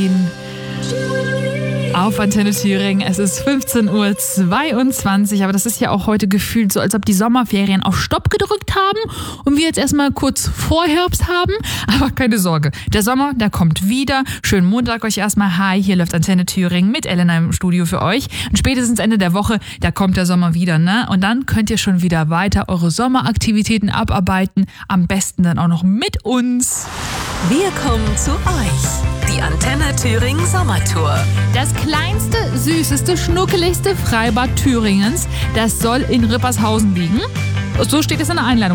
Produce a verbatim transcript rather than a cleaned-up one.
Auf Antenne Thüringen. Es ist fünfzehn Uhr zweiundzwanzig, aber das ist ja auch heute gefühlt so, als ob die Sommerferien auf Stopp gedrückt haben und wir jetzt erstmal kurz vor Herbst haben. Aber keine Sorge, der Sommer, der kommt wieder. Schönen Montag euch erstmal. Hi, hier läuft Antenne Thüringen mit Elena im Studio für euch. Und spätestens Ende der Woche, da kommt der Sommer wieder, ne? Und dann könnt ihr schon wieder weiter eure Sommeraktivitäten abarbeiten. Am besten dann auch noch mit uns. Wir kommen zu euch. Die Antenne Thüringen Sommertour. Das kleinste, süßeste, schnuckeligste Freibad Thüringens, das soll in Rippershausen liegen. So steht es in der Einladung.